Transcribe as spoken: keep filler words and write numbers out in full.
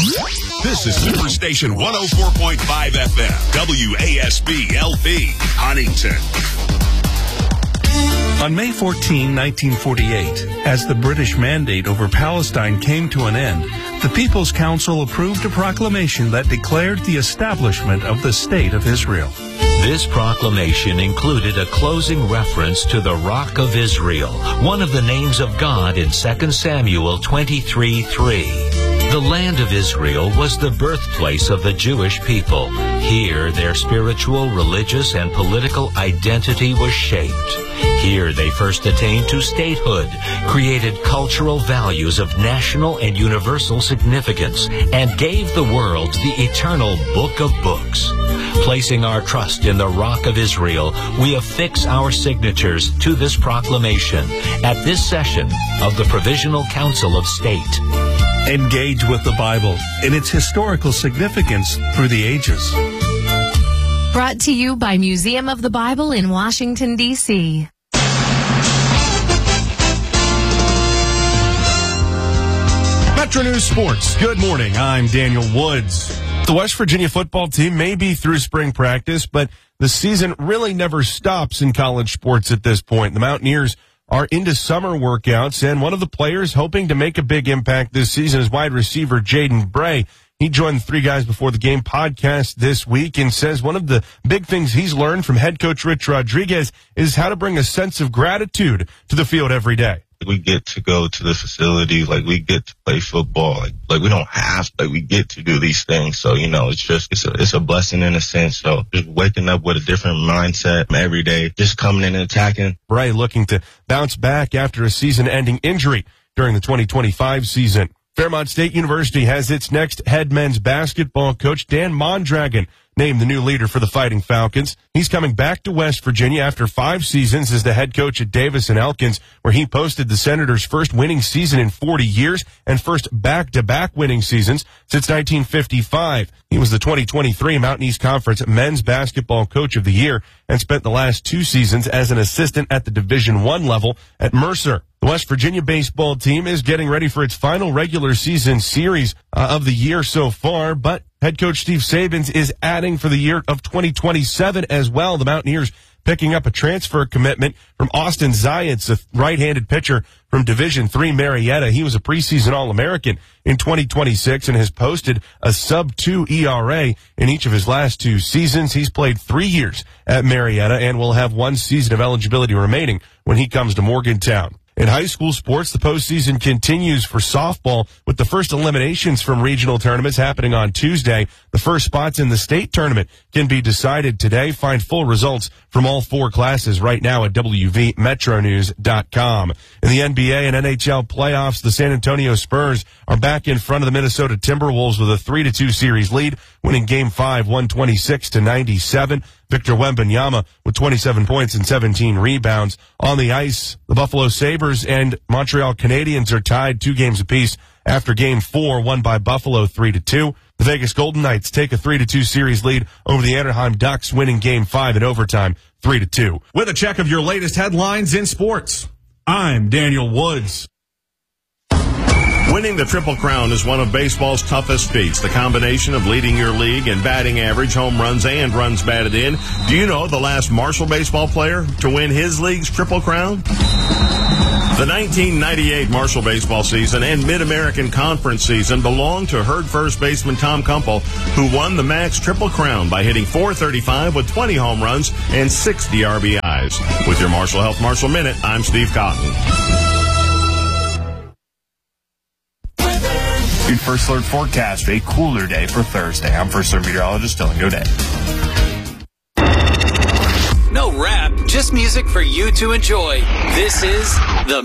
This is Superstation one oh four point five F M, W A S B L P, Huntington. On May fourteenth, nineteen forty-eight, as the British mandate over Palestine came to an end, the People's Council approved a proclamation that declared the establishment of the State of Israel. This proclamation included a closing reference to the Rock of Israel, one of the names of God in Second Samuel twenty-three three. The land of Israel was the birthplace of the Jewish people. Here, their spiritual, religious, and political identity was shaped. Here, they first attained to statehood, created cultural values of national and universal significance, and gave the world the eternal Book of Books. Placing our trust in the Rock of Israel, we affix our signatures to this proclamation at this session of the Provisional Council of State. Engage with the Bible in its historical significance through the ages. Brought to you by Museum of the Bible in Washington, D C Metro News Sports. Good morning. I'm Daniel Woods. The West Virginia football team may be through spring practice, but the season really never stops in college sports at this point. The Mountaineers are into summer workouts, and one of the players hoping to make a big impact this season is wide receiver Jaden Bray. He joined the Three Guys Before the Game podcast this week and says one of the big things he's learned from head coach Rich Rodriguez is how to bring a sense of gratitude to the field every day. We get to go to the facility, like we get to play football, like, like we don't have, like we get to do these things. So, you know, it's just, it's a, it's a blessing in a sense. So just waking up with a different mindset every day, just coming in and attacking. Bray looking to bounce back after a season-ending injury during the twenty twenty-five season. Fairmont State University has its next head men's basketball coach, Dan Mondragon, named the new leader for the Fighting Falcons. He's coming back to West Virginia after five seasons as the head coach at Davis and Elkins, where he posted the Senators' first winning season in forty years and first back-to-back winning seasons since nineteen fifty-five. He was the twenty twenty-three Mountain East Conference Men's Basketball Coach of the Year and spent the last two seasons as an assistant at the Division I level at Mercer. The West Virginia baseball team is getting ready for its final regular season series uh, of the year so far, but head coach Steve Sabins is adding for the year of twenty twenty-seven as well. The Mountaineers picking up a transfer commitment from Austin Zayats, a right-handed pitcher from Division three Marietta. He was a preseason All-American in twenty twenty-six and has posted a sub two E R A in each of his last two seasons. He's played three years at Marietta and will have one season of eligibility remaining when he comes to Morgantown. In high school sports, the postseason continues for softball with the first eliminations from regional tournaments happening on Tuesday. The first spots in the state tournament can be decided today. Find full results from all four classes right now at W V Metro News dot com. In the N B A and N H L playoffs, the San Antonio Spurs are back in front of the Minnesota Timberwolves with a three to two series lead, winning Game five one twenty-six to ninety-seven. Victor Wembanyama with twenty-seven points and seventeen rebounds. On the ice, the Buffalo Sabres and Montreal Canadiens are tied two games apiece after Game four, won by Buffalo three to two. The Vegas Golden Knights take a three to two series lead over the Anaheim Ducks, winning Game five in overtime three to two. With a check of your latest headlines in sports, I'm Daniel Woods. Winning the Triple Crown is one of baseball's toughest feats. The combination of leading your league in batting average, home runs, and runs batted in. Do you know the last Marshall baseball player to win his league's Triple Crown? The nineteen ninety-eight Marshall baseball season and Mid-American Conference season belonged to Herd first baseman Tom Kumpel, who won the Max Triple Crown by hitting four thirty-five with twenty home runs and sixty R B Is. With your Marshall Health Marshall Minute, I'm Steve Cotton. First Alert forecast, a cooler day for Thursday. I'm First Alert meteorologist Dylan Godet. No rap, just music for you to enjoy. This is the